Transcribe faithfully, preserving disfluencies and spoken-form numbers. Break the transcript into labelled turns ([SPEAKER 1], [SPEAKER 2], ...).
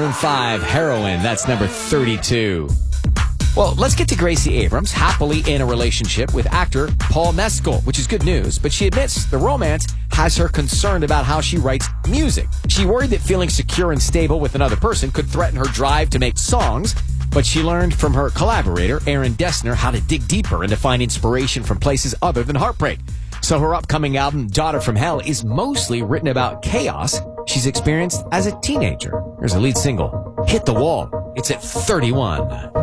[SPEAKER 1] Maroon five, Heroin. That's number thirty-two. Well, let's get to Gracie Abrams, happily in a relationship with actor Paul Mescal, which is good news, but she admits the romance has her concerned about how she writes music. She worried that feeling secure and stable with another person could threaten her drive to make songs, but she learned from her collaborator, Aaron Dessner, how to dig deeper and to find inspiration from places other than heartbreak. So her upcoming album, Daughter from Hell, is mostly written about chaos she's experienced as a teenager. Here's a lead single, Hit the Wall. It's at thirty-one.